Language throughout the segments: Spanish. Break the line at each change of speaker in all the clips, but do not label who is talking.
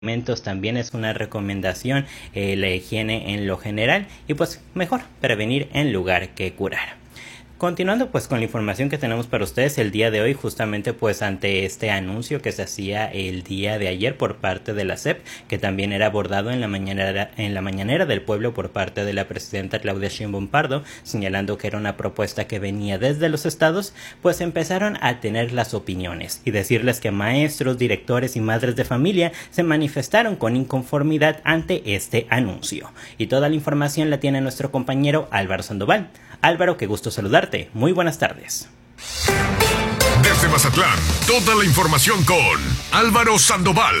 Alimentos también es una recomendación, la higiene en lo general, y pues mejor prevenir en lugar que curar. Continuando pues con la información que tenemos para ustedes el día de hoy, justamente pues ante este anuncio que se hacía el día de ayer por parte de la SEP, que también era abordado en la mañanera del pueblo por parte de la presidenta Claudia Sheinbaum Pardo, señalando que era una propuesta que venía desde los estados, pues empezaron a tener las opiniones y decirles que maestros, directores y madres de familia se manifestaron con inconformidad ante este anuncio. Y toda la información la tiene nuestro compañero Álvaro Sandoval. Álvaro, qué gusto saludarte. Muy buenas tardes.
Desde Mazatlán, toda la información con Álvaro Sandoval.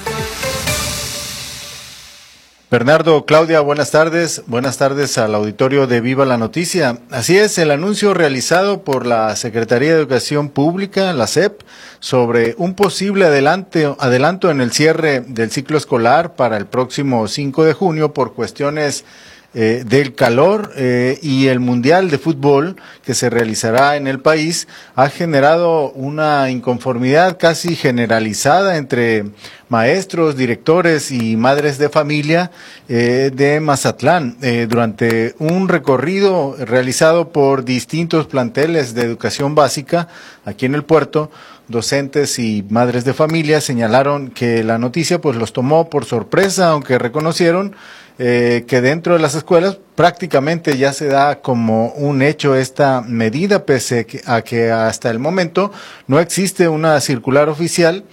Bernardo, Claudia, buenas tardes. Buenas tardes al auditorio de Viva la Noticia. Así es, el anuncio realizado por la Secretaría de Educación Pública, la SEP, sobre un posible adelanto en el cierre del ciclo escolar para el próximo 5 de junio por cuestiones del calor y el Mundial de Fútbol que se realizará en el país, ha generado una inconformidad casi generalizada entre maestros, directores y madres de familia de Mazatlán. Durante un recorrido realizado por distintos planteles de educación básica aquí en el puerto, docentes y madres de familia señalaron que la noticia pues los tomó por sorpresa, aunque reconocieron que dentro de las escuelas prácticamente ya se da como un hecho esta medida, pese a que hasta el momento no existe una circular oficial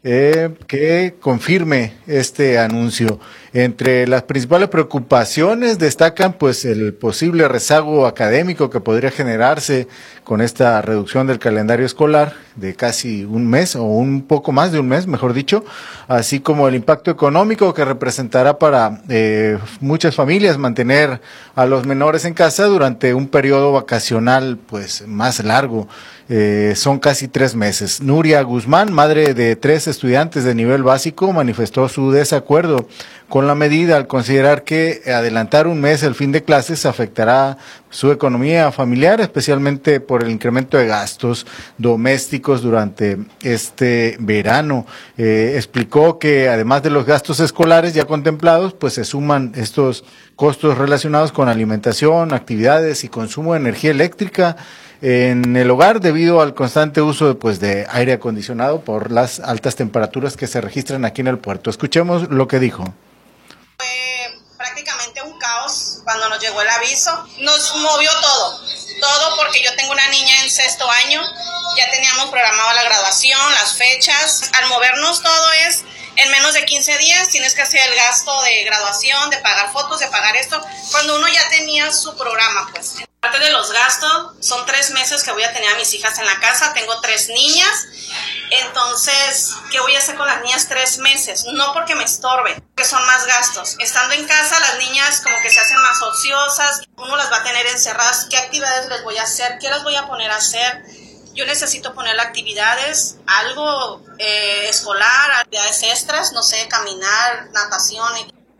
que confirme este anuncio. Entre las principales preocupaciones destacan pues el posible rezago académico que podría generarse con esta reducción del calendario escolar de casi un mes o un poco más de un mes, mejor dicho, así como el impacto económico que representará para muchas familias mantener a los menores en casa durante un periodo vacacional pues más largo. Son casi 3 meses. Nuria Guzmán, madre de 3 estudiantes de nivel básico, manifestó su desacuerdo con la medida al considerar que adelantar un mes el fin de clases afectará su economía familiar, especialmente por el incremento de gastos domésticos durante este verano. Explicó que además de los gastos escolares ya contemplados, pues se suman estos costos relacionados con alimentación, actividades y consumo de energía eléctrica en el hogar debido al constante uso pues de aire acondicionado por las altas temperaturas que se registran aquí en el puerto. Escuchemos lo que dijo.
Fue prácticamente un caos cuando nos llegó el aviso. Nos movió todo porque yo tengo una niña en 6º año, ya teníamos programado la graduación, las fechas. Al movernos todo es en menos de 15 días tienes que hacer el gasto de graduación, de pagar fotos, de pagar esto, cuando uno ya tenía su programa, pues. Parte de los gastos, son 3 meses que voy a tener a mis hijas en la casa, tengo 3 niñas, entonces, ¿qué voy a hacer con las niñas 3 meses? No porque me estorben, porque son más gastos. Estando en casa, las niñas como que se hacen más ociosas, uno las va a tener encerradas, ¿qué actividades les voy a hacer? ¿Qué las voy a poner a hacer? Yo necesito poner actividades, algo escolar, actividades extras, no sé, caminar, natación.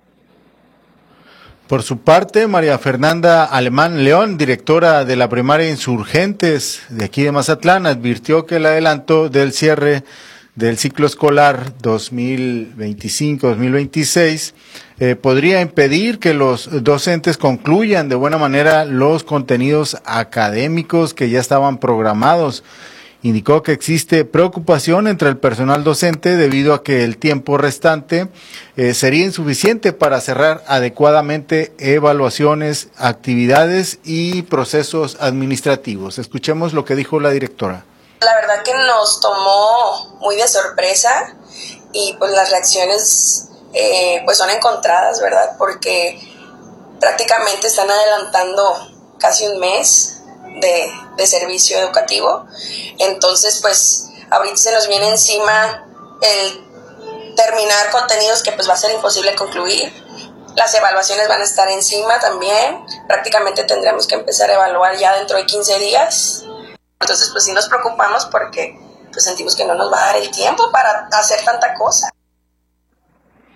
Por su parte, María Fernanda Alemán León, directora de la primaria Insurgentes de aquí de Mazatlán, advirtió que el adelanto del cierre del ciclo escolar 2025-2026 podría impedir que los docentes concluyan de buena manera los contenidos académicos que ya estaban programados. Indicó que existe preocupación entre el personal docente debido a que el tiempo restante sería insuficiente para cerrar adecuadamente evaluaciones, actividades y procesos administrativos. Escuchemos lo que dijo la directora.
La verdad que nos tomó muy de sorpresa y pues las reacciones pues son encontradas, ¿verdad? Porque prácticamente están adelantando casi un mes de servicio educativo. Entonces pues ahorita se nos viene encima el terminar contenidos que pues va a ser imposible concluir. Las evaluaciones van a estar encima también. Prácticamente tendremos que empezar a evaluar ya dentro de 15 días. Entonces pues sí nos preocupamos porque pues sentimos que no nos va a dar el tiempo para hacer tanta cosa.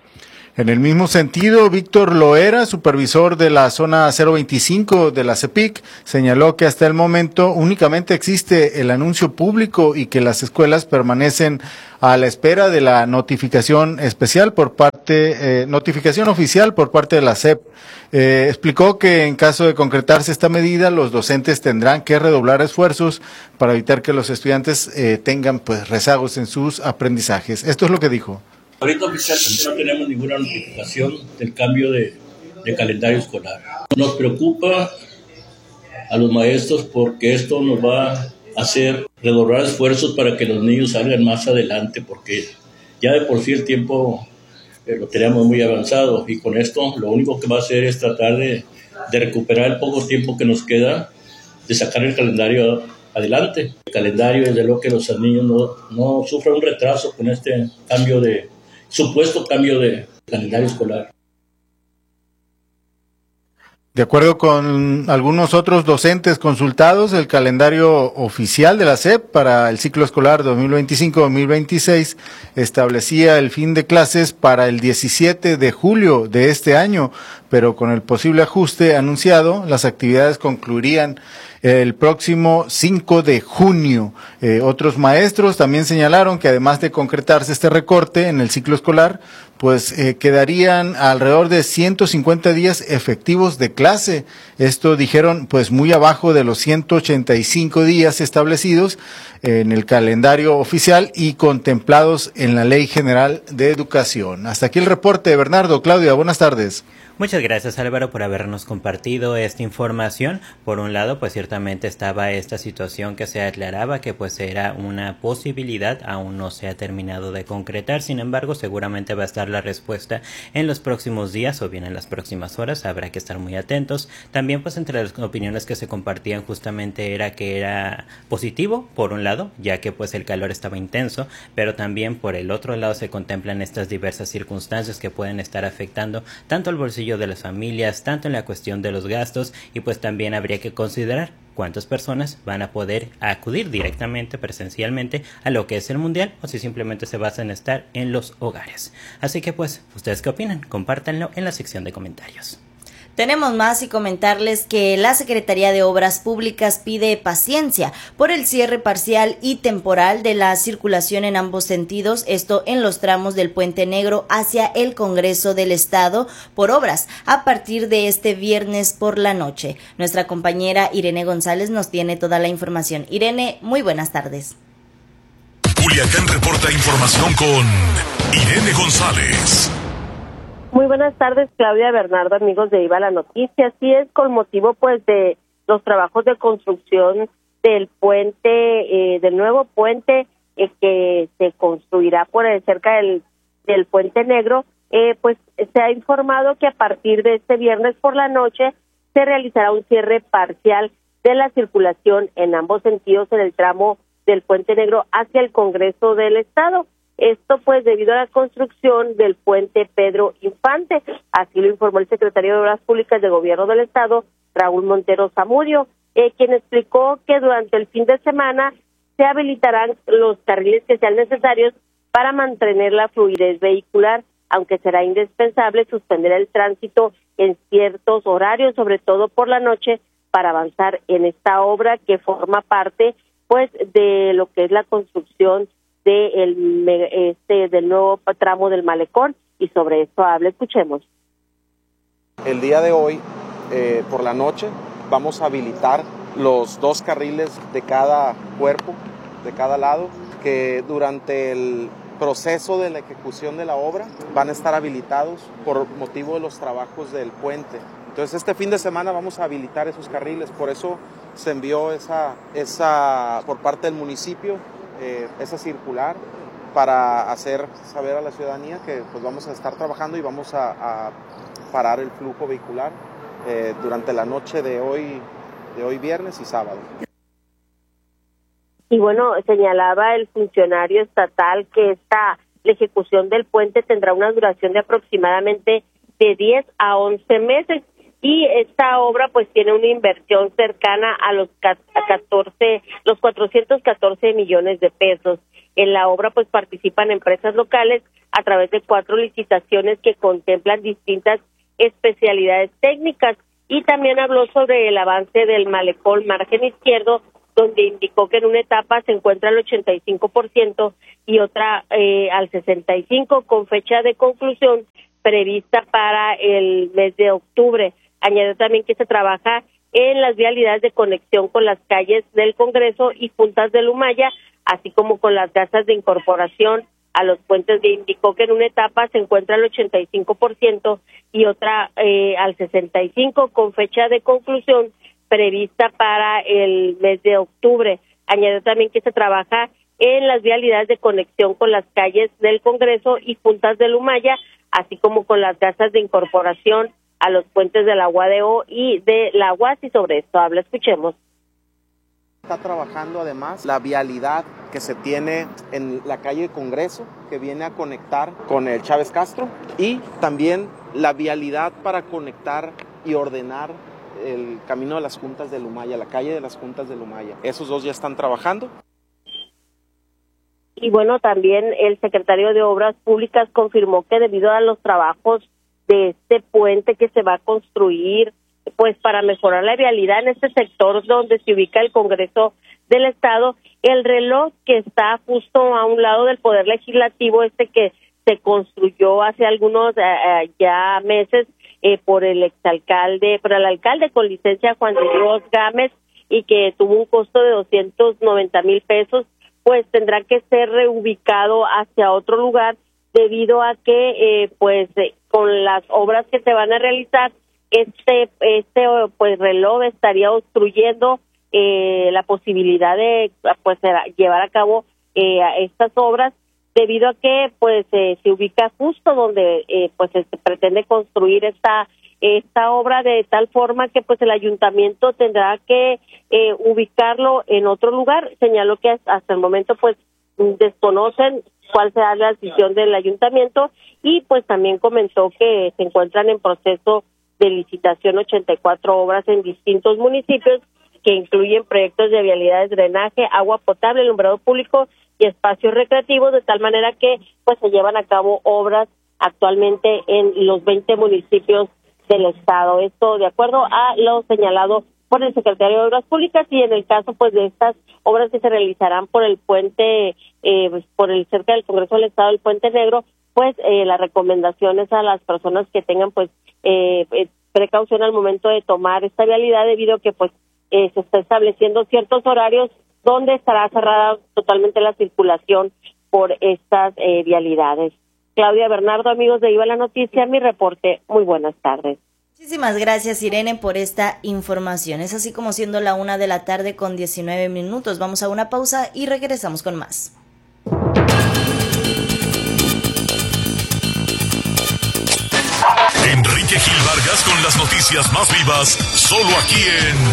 En el mismo sentido, Víctor Loera, supervisor de la zona 025 de la CEPIC, señaló que hasta el momento únicamente existe el anuncio público y que las escuelas permanecen a la espera de la notificación especial notificación oficial por parte de la SEP. Explicó que en caso de concretarse esta medida, los docentes tendrán que redoblar esfuerzos para evitar que los estudiantes tengan pues rezagos en sus aprendizajes. Esto es lo que dijo.
Ahorita oficialmente no tenemos ninguna notificación del cambio de calendario escolar. Nos preocupa a los maestros porque esto nos va a hacer redoblar esfuerzos para que los niños salgan más adelante, porque ya de por sí el tiempo lo tenemos muy avanzado, y con esto lo único que va a hacer es tratar de recuperar el poco tiempo que nos queda, de sacar el calendario adelante. El calendario, desde luego que los niños no sufran un retraso con este supuesto cambio de calendario escolar.
De acuerdo con algunos otros docentes consultados, el calendario oficial de la SEP para el ciclo escolar 2025-2026 establecía el fin de clases para el 17 de julio de este año, pero con el posible ajuste anunciado, las actividades concluirían el próximo 5 de junio. Otros maestros también señalaron que además de concretarse este recorte en el ciclo escolar, pues quedarían alrededor de 150 días efectivos de clase. Esto dijeron pues muy abajo de los 185 días establecidos en el calendario oficial y contemplados en la Ley General de Educación. Hasta aquí el reporte, Bernardo. Claudia, buenas tardes.
Muchas gracias, Álvaro, por habernos compartido esta información. Por un lado, pues ciertamente estaba esta situación que se aclaraba, que pues era una posibilidad, aún no se ha terminado de concretar. Sin embargo, seguramente va a estar la respuesta en los próximos días o bien en las próximas horas. Habrá que estar muy atentos. También pues entre las opiniones que se compartían justamente era que era positivo, por un lado, ya que pues el calor estaba intenso, pero también por el otro lado se contemplan estas diversas circunstancias que pueden estar afectando tanto el bolsillo de las familias, tanto en la cuestión de los gastos, y pues también habría que considerar cuántas personas van a poder acudir directamente, presencialmente, a lo que es el mundial, o si simplemente se basa en estar en los hogares. Así que pues, ¿ustedes qué opinan? Compártanlo en la sección de comentarios.
Tenemos más y comentarles que la Secretaría de Obras Públicas pide paciencia por el cierre parcial y temporal de la circulación en ambos sentidos, esto en los tramos del Puente Negro hacia el Congreso del Estado por obras a partir de este viernes por la noche. Nuestra compañera Irene González nos tiene toda la información. Irene, muy buenas tardes.
Culiacán reporta información con Irene González.
Muy buenas tardes, Claudia, Bernardo, amigos de Viva la Noticia. Así es, con motivo pues de los trabajos de construcción del puente, del nuevo puente que se construirá por cerca del Puente Negro, pues se ha informado que a partir de este viernes por la noche se realizará un cierre parcial de la circulación en ambos sentidos en el tramo del Puente Negro hacia el Congreso del Estado. Esto pues debido a la construcción del puente Pedro Infante, así lo informó el secretario de Obras Públicas del Gobierno del Estado, Raúl Montero Zamudio, quien explicó que durante el fin de semana se habilitarán los carriles que sean necesarios para mantener la fluidez vehicular, aunque será indispensable suspender el tránsito en ciertos horarios, sobre todo por la noche, para avanzar en esta obra que forma parte pues de lo que es la construcción del nuevo tramo del Malecón, y sobre esto habla, escuchemos.
El día de hoy, por la noche, vamos a habilitar los 2 carriles de cada cuerpo, de cada lado, que durante el proceso de la ejecución de la obra van a estar habilitados por motivo de los trabajos del puente. Entonces este fin de semana vamos a habilitar esos carriles, por eso se envió esa por parte del municipio, esa circular, para hacer saber a la ciudadanía que pues vamos a estar trabajando y vamos a parar el flujo vehicular durante la noche de hoy viernes y sábado.
Y bueno, señalaba el funcionario estatal que la ejecución del puente tendrá una duración de aproximadamente de 10 a 11 meses. y esta obra pues tiene una inversión cercana a los 414 millones de pesos. En la obra pues participan empresas locales a través de 4 licitaciones que contemplan distintas especialidades técnicas, y también habló sobre el avance del malecón margen izquierdo, donde indicó que en una etapa se encuentra al 85% y otra al 65%, con fecha de conclusión prevista para el mes de octubre. Añadió también que se trabaja en las vialidades de conexión con las calles del Congreso y Juntas de Lumaya, así como con las gasas de incorporación a los puentes. Indicó que en una etapa se encuentra al 85% y otra al 65%, con fecha de conclusión prevista para el mes de octubre. Añadió también que se trabaja en las vialidades de conexión con las calles del Congreso y Juntas de Lumaya, así como con las gasas de incorporación a los puentes de la UADO y de la UAS, y sobre esto habla. Escuchemos.
Está trabajando además la vialidad que se tiene en la calle Congreso, que viene a conectar con el Chávez Castro, y también la vialidad para conectar y ordenar el camino de las Juntas de Lumaya, la calle de las Juntas de Lumaya. Esos dos ya están trabajando.
Y bueno, también el secretario de Obras Públicas confirmó que debido a los trabajos de este puente que se va a construir, pues para mejorar la vialidad en este sector donde se ubica el Congreso del Estado, el reloj que está justo a un lado del Poder Legislativo, que se construyó hace algunos ya meses por el alcalde con licencia Juan de Dios Gámez, y que tuvo un costo de 290,000 pesos, pues tendrá que ser reubicado hacia otro lugar debido a que con las obras que se van a realizar, este reloj estaría obstruyendo la posibilidad de llevar a cabo estas obras, debido a que se ubica justo donde se pretende construir esta obra, de tal forma que el ayuntamiento tendrá que ubicarlo en otro lugar. Señaló que hasta el momento desconocen cuál será la decisión del ayuntamiento, y también comentó que se encuentran en proceso de licitación 84 obras en distintos municipios, que incluyen proyectos de vialidades, drenaje, agua potable, alumbrado público y espacios recreativos, de tal manera que se llevan a cabo obras actualmente en los 20 municipios del estado. Esto de acuerdo a lo señalado por el secretario de Obras Públicas, y en el caso de estas obras que se realizarán por el puente, cerca del Congreso del Estado, el Puente Negro, la recomendación es a las personas que tengan precaución al momento de tomar esta vialidad, debido a que se está estableciendo ciertos horarios donde estará cerrada totalmente la circulación por estas vialidades. Claudia Bernardo, amigos de Viva la Noticia, mi reporte. Muy buenas tardes.
Muchísimas gracias, Irene, por esta información. Es así como siendo la 1:19 p.m. Vamos a una pausa y regresamos con más.
Enrique Gil Vargas con las noticias más vivas, solo aquí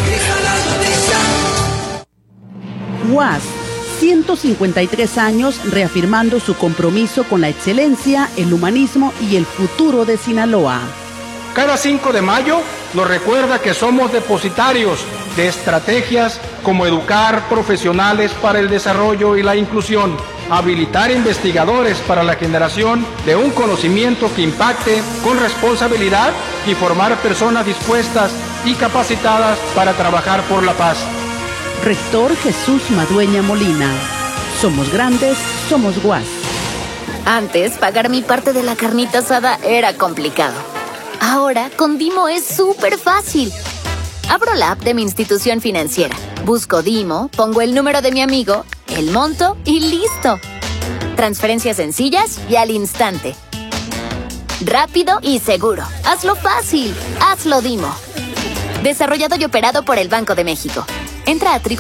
en
UAS, 153 años reafirmando su compromiso con la excelencia, el humanismo y el futuro de Sinaloa.
Cada 5 de mayo nos recuerda que somos depositarios de estrategias como educar profesionales para el desarrollo y la inclusión, habilitar investigadores para la generación de un conocimiento que impacte con responsabilidad y formar personas dispuestas y capacitadas para trabajar por la paz.
Rector Jesús Madueña Molina. Somos grandes, somos UAS.
Antes, pagar mi parte de la carnita asada era complicado. Ahora, con Dimo es súper fácil. Abro la app de mi institución financiera, busco Dimo, pongo el número de mi amigo, el monto y listo. Transferencias sencillas y al instante. Rápido y seguro. Hazlo fácil. Hazlo Dimo. Desarrollado y operado por el Banco de México. Entra a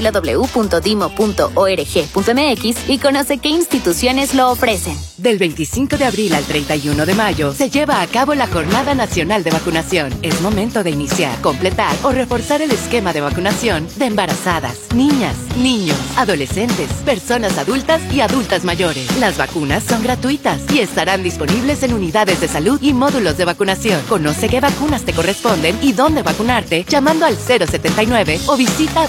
www.dimo.org.mx y conoce qué instituciones lo ofrecen.
Del 25 de abril al 31 de mayo se lleva a cabo la Jornada Nacional de Vacunación. Es momento de iniciar, completar o reforzar el esquema de vacunación de embarazadas, niñas, niños, adolescentes, personas adultas y adultas mayores. Las vacunas son gratuitas y estarán disponibles en unidades de salud y módulos de vacunación. Conoce qué vacunas te corresponden y dónde vacunarte llamando al 079 o visita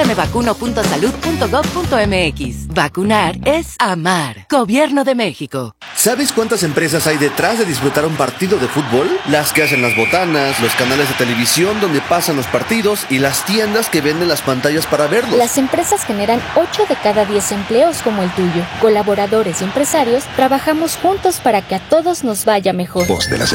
dondemevacuno.salud.gov.mx. Vacunar es amar. Gobierno de México.
¿Sabes cuántas empresas hay detrás de disfrutar un partido de fútbol? Las que hacen las botanas, los canales de televisión donde pasan los partidos y las tiendas que venden las pantallas para verlos.
Las empresas generan 8 de cada 10 empleos como el tuyo. Colaboradores y empresarios trabajamos juntos para que a todos nos vaya mejor.
Voz de las